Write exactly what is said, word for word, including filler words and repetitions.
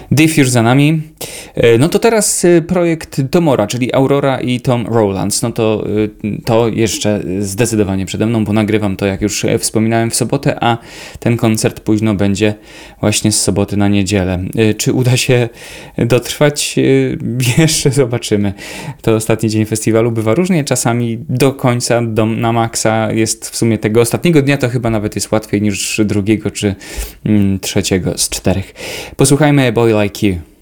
Diff już za nami. No to teraz projekt Tomora, czyli Aurora i Tom Rowlands. No to, to jeszcze zdecydowanie przede mną, bo nagrywam to, jak już wspominałem, w sobotę, a ten koncert późno będzie właśnie z soboty na niedzielę. Czy uda się dotrwać? Jeszcze zobaczymy. To ostatni dzień festiwalu bywa różnie. Czasami do końca, do, na maksa jest w sumie tego ostatniego dnia, to chyba nawet jest łatwiej niż drugiego czy mm, trzeciego z czterech. Posłuchajmy A Boy Like You.